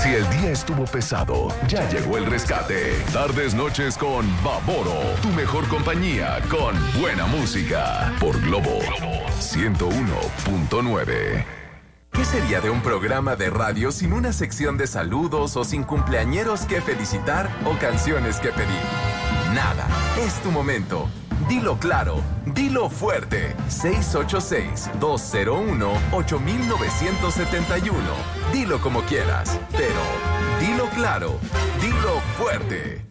Si el día estuvo pesado, ya llegó el rescate. Tardes, noches con Baboro, tu mejor compañía con buena música. Por Globo 101.9. ¿Qué sería de un programa de radio sin una sección de saludos o sin cumpleañeros que felicitar o canciones que pedir? Nada, es tu momento. Dilo claro, dilo fuerte. 686-201-8971. Dilo como quieras, pero dilo claro, dilo fuerte.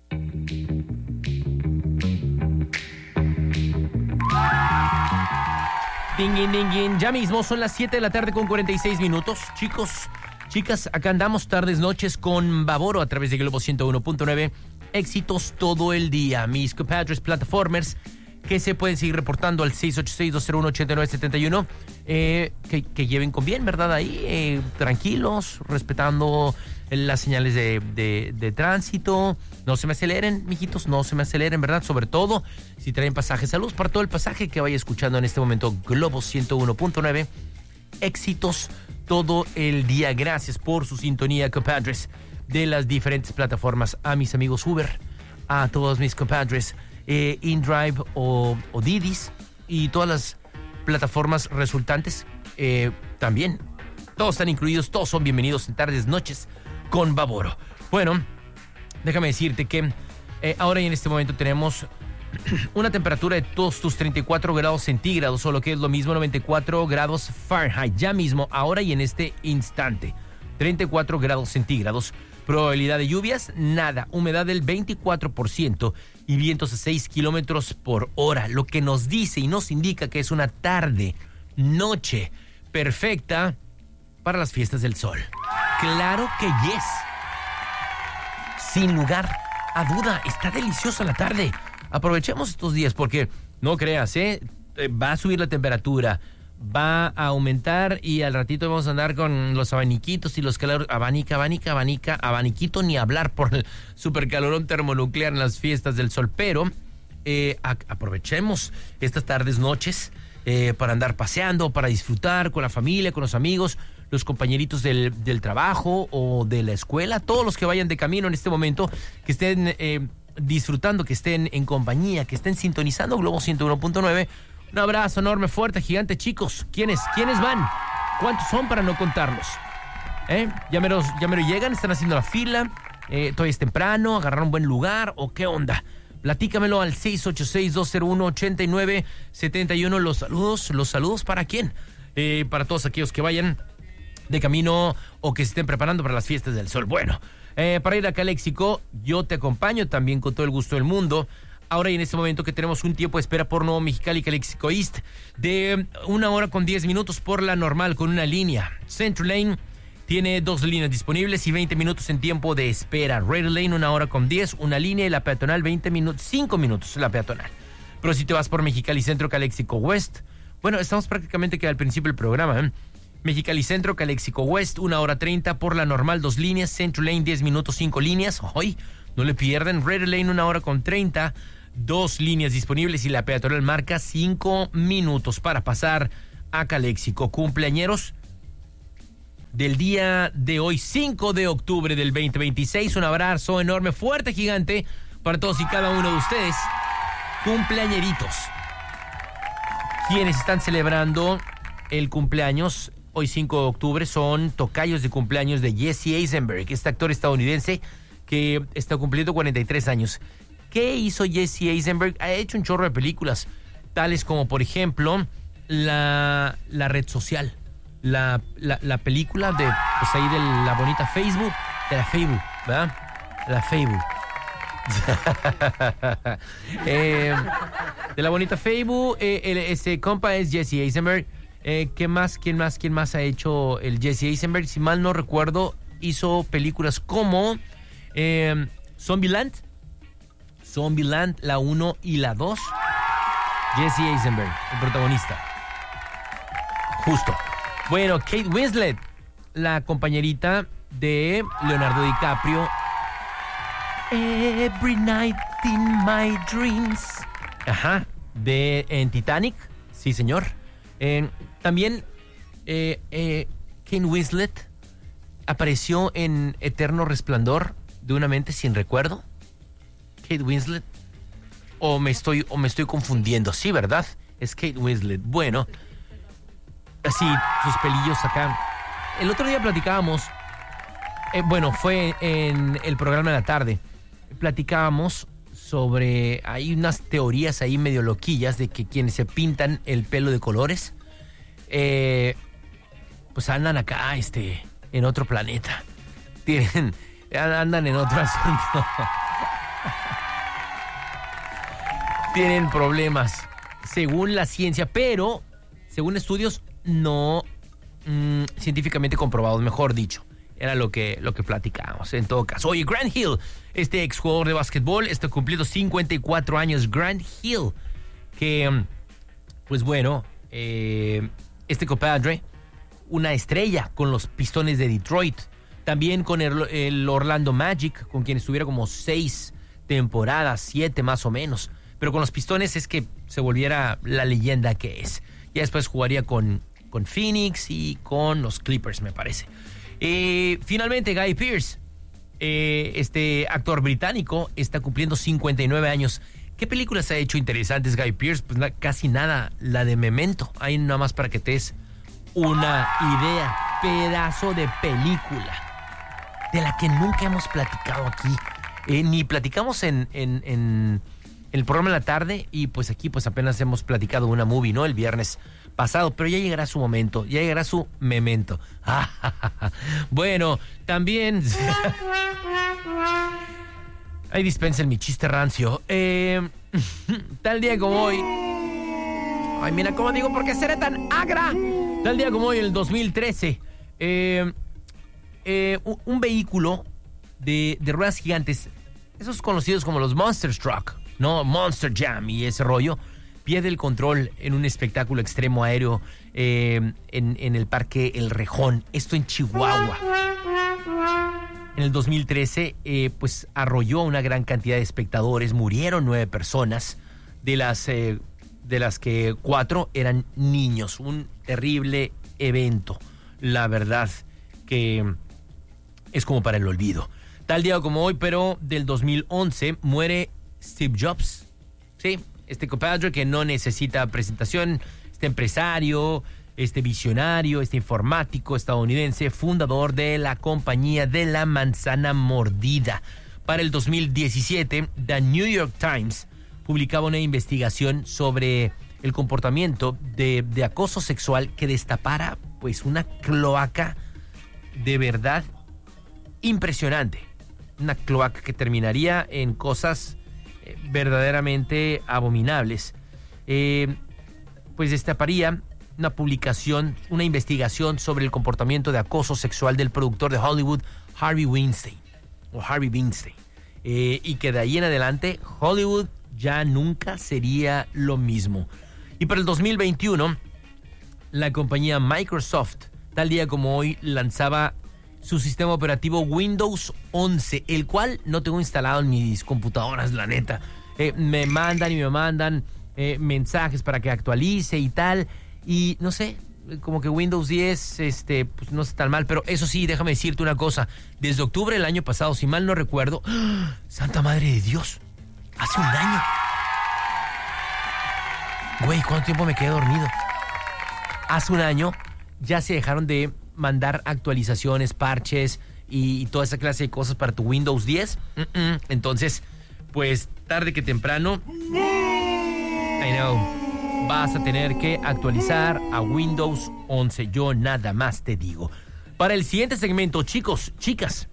Ding, ding, ding, ding. Ya mismo son las 7 de la tarde con 46 minutos. Chicos, chicas, acá andamos tardes, noches con Baboro a través de Globo 101.9. Éxitos todo el día. Mis compadres plataformers que se pueden seguir reportando al 686-201-8971. Que lleven con bien, ¿verdad? Ahí, tranquilos, respetando las señales de tránsito. No se me aceleren, mijitos, no se me aceleren, ¿verdad? Sobre todo si traen pasajes. Saludos para todo el pasaje que vaya escuchando en este momento Globo 101.9. Éxitos todo el día. Gracias por su sintonía, compadres, de las diferentes plataformas. A mis amigos Uber, a todos mis compadres InDrive o Didis y todas las plataformas resultantes también. Todos están incluidos, todos son bienvenidos en tardes, noches con Baboro. Bueno, déjame decirte que ahora y en este momento tenemos una temperatura de todos tus 34 grados centígrados, o lo que es lo mismo, 94 grados Fahrenheit. Ya mismo, ahora y en este instante, 34 grados centígrados. Probabilidad de lluvias, nada. Humedad del 24% y vientos a 6 kilómetros por hora. Lo que nos dice y nos indica que es una tarde, noche perfecta para las fiestas del sol. Claro que yes. Sin lugar a duda, está deliciosa la tarde. Aprovechemos estos días porque, no creas, va a subir la temperatura, va a aumentar y al ratito vamos a andar con los abaniquitos y los calores. Abaniquito ni hablar por el supercalorón termonuclear en las fiestas del sol. Pero aprovechemos estas tardes, noches para andar paseando, para disfrutar con la familia, con los amigos, los compañeritos del trabajo o de la escuela, todos los que vayan de camino en este momento, que estén disfrutando, que estén en compañía, que estén sintonizando Globo 101.9. Un abrazo enorme, fuerte, gigante, chicos. ¿Quiénes van? ¿Cuántos son para no contarlos? ¿Ya mero llegan? ¿Están haciendo la fila? ¿Todavía es temprano? ¿Agarraron un buen lugar? ¿O qué onda? Platícamelo al 686-201-8971. Los saludos ¿para quién? Para todos aquellos que vayan de camino o que se estén preparando para las fiestas del sol. Bueno, para ir a Calexico, yo te acompaño también con todo el gusto del mundo. Ahora y en este momento que tenemos un tiempo de espera por Nuevo Mexicali, Calexico East, de 1 hora con 10 minutos por la normal con una línea. Central Lane tiene 2 líneas disponibles y 20 minutos en tiempo de espera. Raider Lane 1 hora con 10, una línea, y la peatonal 5 minutos la peatonal. Pero si te vas por Mexicali Centro, Calexico West, bueno, estamos prácticamente que al principio del programa, Mexicali Centro, Calexico West, 1 hora 30 por la normal, 2 líneas. Central Lane 10 minutos, 5 líneas. Hoy no le pierden. Raider Lane 1 hora con 30, 2 líneas disponibles y la peatonal marca 5 minutos para pasar a Calexico. Cumpleañeros del día de hoy, 5 de octubre del 2026. Un abrazo enorme, fuerte, gigante para todos y cada uno de ustedes. Cumpleañeritos. Quienes están celebrando el cumpleaños hoy 5 de octubre son tocayos de cumpleaños de Jesse Eisenberg, este actor estadounidense que está cumpliendo 43 años. ¿Qué hizo Jesse Eisenberg? Ha hecho un chorro de películas, tales como, por ejemplo, la red social. La película de, pues ahí de la bonita Facebook, de la Facebook, ¿verdad? La Facebook. De la bonita Facebook, ese compa es Jesse Eisenberg. ¿Quién más ha hecho el Jesse Eisenberg? Si mal no recuerdo, hizo películas como Zombieland, la 1 y la 2. Jesse Eisenberg, el protagonista. Justo. Bueno, Kate Winslet, la compañerita de Leonardo DiCaprio. Every night in my dreams. Ajá, en Titanic, sí señor. También Kate Winslet apareció en Eterno Resplandor de una mente sin recuerdo. Kate Winslet. O me estoy confundiendo. Sí, ¿verdad? Es Kate Winslet. Bueno, así, sus pelillos acá. El otro día platicábamos, fue en el programa de la tarde, platicábamos sobre, hay unas teorías ahí medio loquillas de que quienes se pintan el pelo de colores, pues andan acá, en otro planeta. Andan en otro asunto. Tienen problemas, según la ciencia, pero según estudios no científicamente comprobados, mejor dicho. Era lo que platicábamos, en todo caso. Oye, Grant Hill, exjugador de básquetbol, está cumpliendo 54 años. Grant Hill, que, pues bueno, compadre, una estrella con los Pistones de Detroit. También con el Orlando Magic, con quien estuviera como 6 temporadas, 7 más o menos. Pero con los Pistones es que se volviera la leyenda que es. Ya después jugaría con Phoenix y con los Clippers, me parece. Finalmente, Guy Pearce, actor británico, está cumpliendo 59 años. ¿Qué películas ha hecho interesantes Guy Pearce? Pues casi nada. La de Memento. Ahí nada más para que te des una idea. Pedazo de película de la que nunca hemos platicado aquí. Ni platicamos en el programa de la tarde, y pues aquí pues apenas hemos platicado una movie, ¿no? El viernes pasado, pero ya llegará su momento, ya llegará su memento. Bueno, también... Ahí dispensen mi chiste rancio. Tal día como hoy... Ay, mira cómo digo, ¿por qué seré tan agra? Tal día como hoy, el 2013, un vehículo de ruedas gigantes, esos conocidos como los Monster Truck, ¿no? Monster Jam y ese rollo, pierde el control en un espectáculo extremo aéreo en el Parque El Rejón, esto en Chihuahua. En el 2013, pues arrolló a una gran cantidad de espectadores, murieron 9 personas, de las que 4 eran niños. Un terrible evento, la verdad que es como para el olvido. Tal día como hoy, pero del 2011, muere Steve Jobs. Sí, compadre que no necesita presentación, empresario, visionario, informático estadounidense, fundador de la compañía de la manzana mordida. Para el 2017, The New York Times publicaba una investigación sobre el comportamiento de acoso sexual que destapara pues una cloaca de verdad impresionante. Una cloaca que terminaría en cosas verdaderamente abominables. Pues destaparía una publicación, una investigación sobre el comportamiento de acoso sexual del productor de Hollywood, Harvey Weinstein. Y que de ahí en adelante Hollywood ya nunca sería lo mismo. Y para el 2021, la compañía Microsoft, tal día como hoy, lanzaba su sistema operativo Windows 11, el cual no tengo instalado en mis computadoras, la neta. Me mandan mensajes para que actualice y tal, y no sé, como que Windows 10 pues no está tan mal, pero eso sí, déjame decirte una cosa. Desde octubre del año pasado, si mal no recuerdo, ¡Santa Madre de Dios! Hace un año. Güey, ¿cuánto tiempo me quedé dormido? Hace un año ya se dejaron de mandar actualizaciones, parches y toda esa clase de cosas para tu Windows 10. Entonces, pues tarde que temprano, I know, vas a tener que actualizar a Windows 11. Yo nada más te digo. Para el siguiente segmento, chicos, chicas,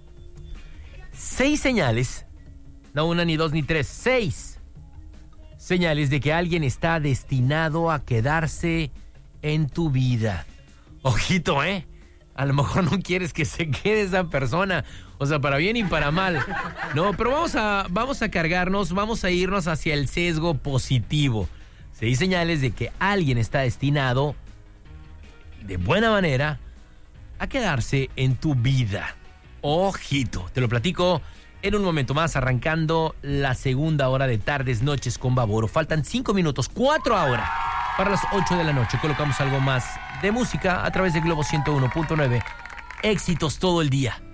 6 señales, no una, ni 2, ni 3, 6 señales de que alguien está destinado a quedarse en tu vida. Ojito, a lo mejor no quieres que se quede esa persona, o sea, para bien y para mal. No, pero vamos a cargarnos, vamos a irnos hacia el sesgo positivo. 6 señales de que alguien está destinado, de buena manera, a quedarse en tu vida. Ojito, te lo platico en un momento más, arrancando la segunda hora de Tardes Noches con Baboro. Faltan 5 minutos, 4 ahora, para las 8 de la noche. Colocamos algo más de música a través de Globo 101.9, éxitos todo el día.